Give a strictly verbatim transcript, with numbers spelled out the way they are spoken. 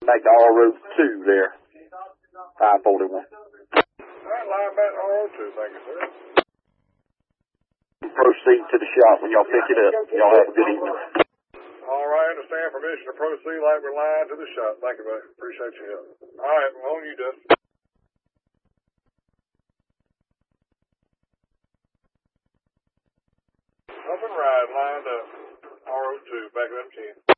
Back to R O two there. five forty-one. All right, line back to R O two, thank you, sir. Proceed to the shop when y'all pick it up. Y'all have a good evening. All right, understand permission to proceed like we're lying to the shop. Thank you, buddy. Appreciate your help. All right, well, on you, Dustin. Up and ride, lined up. R O two, back of them ten.